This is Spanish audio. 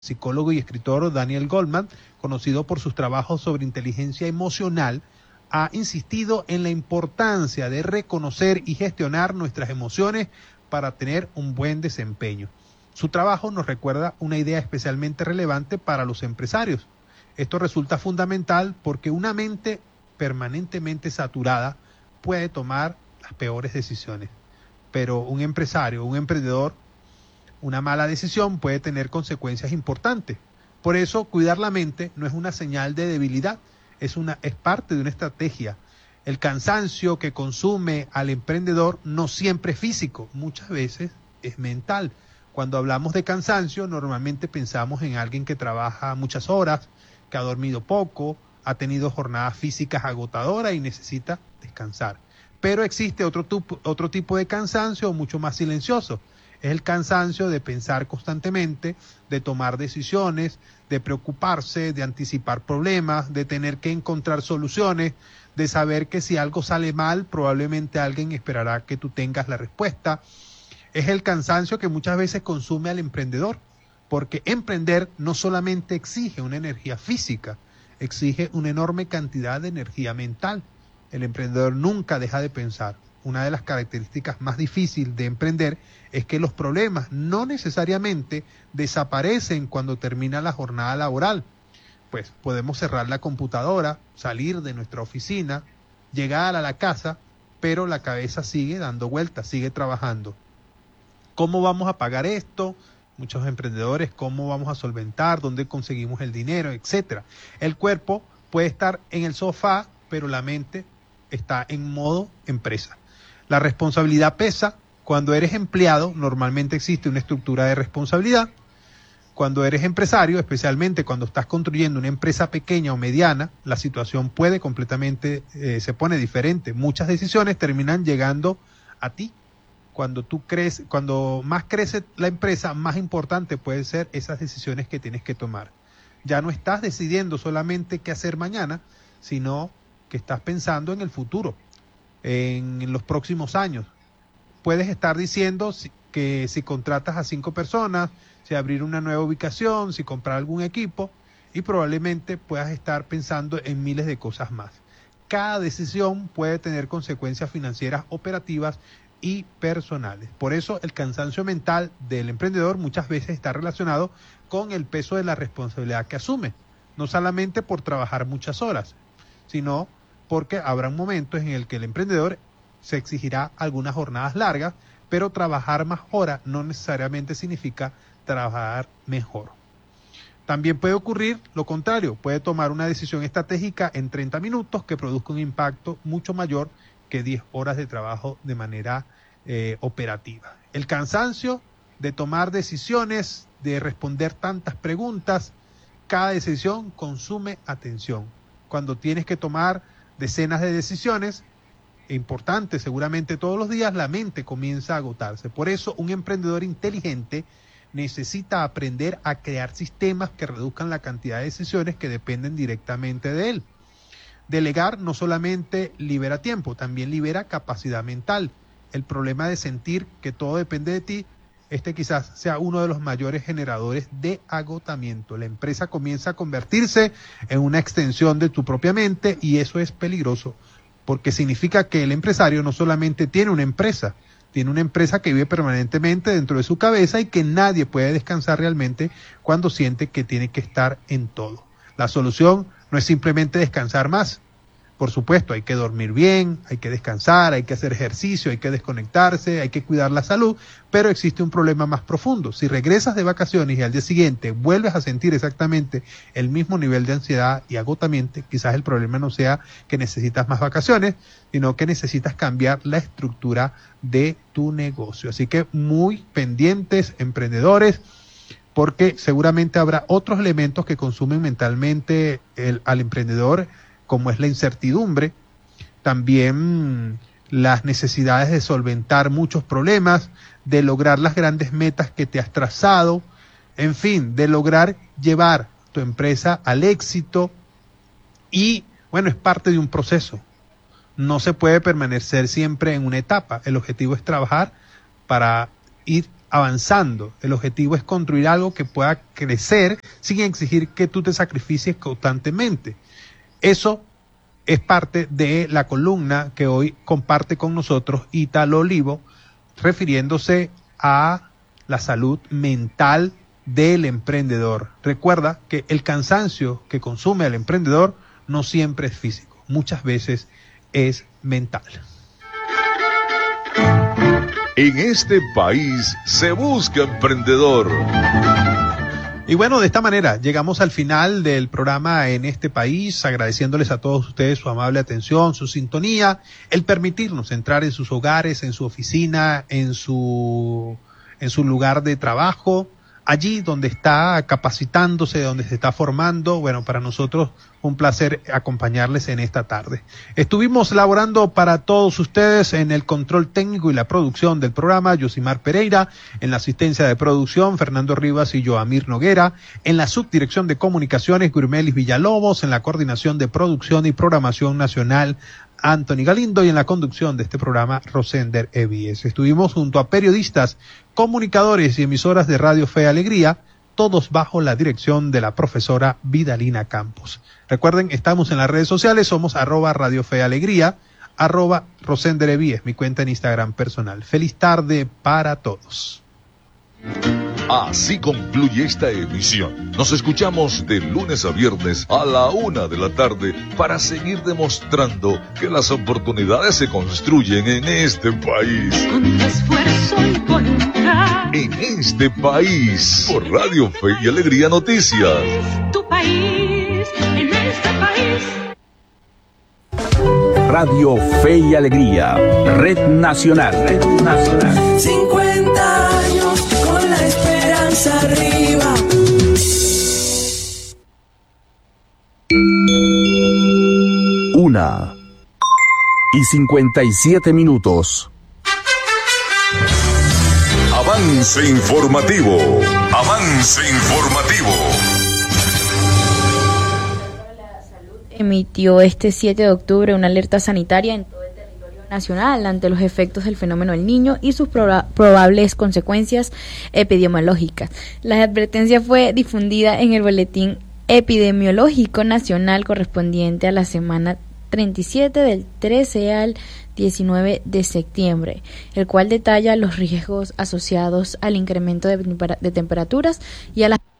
psicólogo y escritor Daniel Goleman, conocido por sus trabajos sobre inteligencia emocional, ha insistido en la importancia de reconocer y gestionar nuestras emociones para tener un buen desempeño. Su trabajo nos recuerda una idea especialmente relevante para los empresarios. Esto resulta fundamental porque una mente permanentemente saturada puede tomar las peores decisiones. Pero un empresario, un emprendedor, una mala decisión puede tener consecuencias importantes. Por eso, cuidar la mente no es una señal de debilidad, es parte de una estrategia. El cansancio que consume al emprendedor no siempre es físico, muchas veces es mental. Cuando hablamos de cansancio, normalmente pensamos en alguien que trabaja muchas horas, que ha dormido poco, ha tenido jornadas físicas agotadoras y necesita descansar. Pero existe otro tipo de cansancio mucho más silencioso. Es el cansancio de pensar constantemente, de tomar decisiones, de preocuparse, de anticipar problemas, de tener que encontrar soluciones, de saber que si algo sale mal, probablemente alguien esperará que tú tengas la respuesta. Es el cansancio que muchas veces consume al emprendedor, porque emprender no solamente exige una energía física, exige una enorme cantidad de energía mental. El emprendedor nunca deja de pensar. Una de las características más difíciles de emprender es que los problemas no necesariamente desaparecen cuando termina la jornada laboral. Pues podemos cerrar la computadora, salir de nuestra oficina, llegar a la casa, pero la cabeza sigue dando vueltas, sigue trabajando. ¿Cómo vamos a pagar esto? Muchos emprendedores, ¿cómo vamos a solventar? ¿Dónde conseguimos el dinero? Etcétera. El cuerpo puede estar en el sofá, pero la mente está en modo empresa. La responsabilidad pesa. Cuando eres empleado, normalmente existe una estructura de responsabilidad. Cuando eres empresario, especialmente cuando estás construyendo una empresa pequeña o mediana, la situación puede completamente, se pone diferente. Muchas decisiones terminan llegando a ti. Cuando más crece la empresa, más importante pueden ser esas decisiones que tienes que tomar. Ya no estás decidiendo solamente qué hacer mañana, sino que estás pensando en el futuro, en los próximos años. Puedes estar diciendo que si contratas a 5 personas, si abrir una nueva ubicación, si comprar algún equipo, y probablemente puedas estar pensando en miles de cosas más. Cada decisión puede tener consecuencias financieras, operativas y personales. Por eso el cansancio mental del emprendedor muchas veces está relacionado con el peso de la responsabilidad que asume, no solamente por trabajar muchas horas, sino porque habrá momentos en el que el emprendedor se exigirá algunas jornadas largas, pero trabajar más horas no necesariamente significa trabajar mejor. También puede ocurrir lo contrario, puede tomar una decisión estratégica en 30 minutos que produzca un impacto mucho mayor que 10 horas de trabajo de manera operativa. El cansancio de tomar decisiones, de responder tantas preguntas, cada decisión consume atención. Cuando tienes que tomar decenas de decisiones importantes, seguramente todos los días, la mente comienza a agotarse. Por eso, un emprendedor inteligente necesita aprender a crear sistemas que reduzcan la cantidad de decisiones que dependen directamente de él. Delegar no solamente libera tiempo, también libera capacidad mental. El problema de sentir que todo depende de ti, quizás sea uno de los mayores generadores de agotamiento. La empresa comienza a convertirse en una extensión de tu propia mente y eso es peligroso, porque significa que el empresario no solamente tiene una empresa que vive permanentemente dentro de su cabeza y que nadie puede descansar realmente cuando siente que tiene que estar en todo. La solución no es simplemente descansar más. Por supuesto, hay que dormir bien, hay que descansar, hay que hacer ejercicio, hay que desconectarse, hay que cuidar la salud, pero existe un problema más profundo. Si regresas de vacaciones y al día siguiente vuelves a sentir exactamente el mismo nivel de ansiedad y agotamiento, quizás el problema no sea que necesitas más vacaciones, sino que necesitas cambiar la estructura de tu negocio. Así que muy pendientes, emprendedores, porque seguramente habrá otros elementos que consumen mentalmente al emprendedor, como es la incertidumbre, también las necesidades de solventar muchos problemas, de lograr las grandes metas que te has trazado, en fin, de lograr llevar tu empresa al éxito y, bueno, es parte de un proceso. No se puede permanecer siempre en una etapa. El objetivo es trabajar para ir avanzando. El objetivo es construir algo que pueda crecer sin exigir que tú te sacrifiques constantemente. Eso es parte de la columna que hoy comparte con nosotros Ítalo Olivo, refiriéndose a la salud mental del emprendedor. Recuerda que el cansancio que consume al emprendedor no siempre es físico, muchas veces es mental. En este país se busca emprendedor. Y bueno, de esta manera llegamos al final del programa En este país, agradeciéndoles a todos ustedes su amable atención, su sintonía, el permitirnos entrar en sus hogares, en su oficina, en su lugar de trabajo, allí donde está capacitándose, donde se está formando. Bueno, para nosotros un placer acompañarles en esta tarde. Estuvimos laborando para todos ustedes en el control técnico y la producción del programa, Yosimar Pereira, en la asistencia de producción, Fernando Rivas y Joamir Noguera, en la subdirección de comunicaciones, Gurmelis Villalobos, en la coordinación de producción y programación nacional, Anthony Galindo, y en la conducción de este programa, Rosender Evies. Estuvimos junto a periodistas, comunicadores y emisoras de Radio Fe y Alegría, todos bajo la dirección de la profesora Vidalina Campos. Recuerden, estamos en las redes sociales, somos @Radio Fe y Alegría, @Rosender Evies, mi cuenta en Instagram personal. Feliz tarde para todos. Así concluye esta emisión. Nos escuchamos de lunes a viernes a la 1 de la tarde para seguir demostrando que las oportunidades se construyen en este país. Con esfuerzo y voluntad. En este país, por Radio Fe y Alegría Noticias. Tu país, en este país. Radio Fe y Alegría, Red Nacional. 50 años con la esperanza arriba. Una y 57 minutos. Avance informativo. Avance informativo. Emitió este 7 de octubre una alerta sanitaria en todo el territorio nacional ante los efectos del fenómeno del Niño y sus probables consecuencias epidemiológicas. La advertencia fue difundida en el Boletín Epidemiológico Nacional correspondiente a la semana 37 del 13 al 19 de septiembre, el cual detalla los riesgos asociados al incremento de temperaturas y a las